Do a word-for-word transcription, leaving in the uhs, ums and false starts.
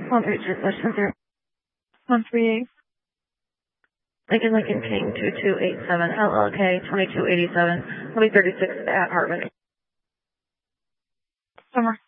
One three two question zero. One three eight. Lincoln Lincoln King two two eight seven L L K twenty two eighty seven. Will be thirty six at Hartman. Summer.